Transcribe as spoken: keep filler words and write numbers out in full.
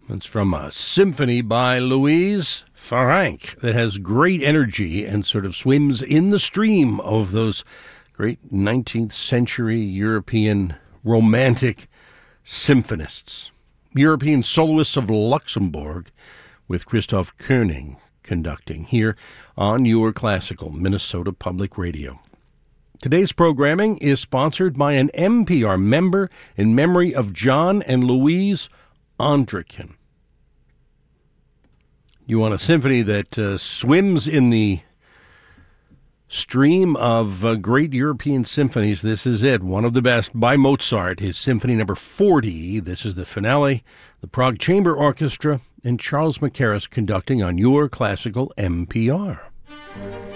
It's from a symphony by Louise Farrenc that has great energy and sort of swims in the stream of those great nineteenth century European romantic symphonists. European Soloists of Luxembourg with Christoph Koenig conducting here on your classical Minnesota Public Radio. Today's programming is sponsored by an M P R member in memory of John and Louise Ondriken. You want a symphony that uh, swims in the stream of uh, great European symphonies? This is it. One of the best by Mozart, his Symphony Number forty. This is the finale. The Prague Chamber Orchestra and Charles Mackerras conducting on your classical M P R.